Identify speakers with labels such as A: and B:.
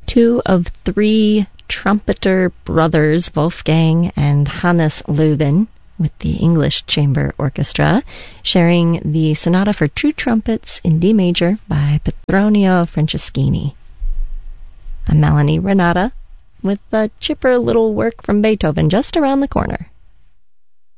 A: two of three trumpeter brothers, Wolfgang and Hannes Löwen, with the English Chamber Orchestra, sharing the Sonata for Two Trumpets in D major by Petronio Franceschini. I'm Melanie Renata with a chipper little work from Beethoven just around the corner.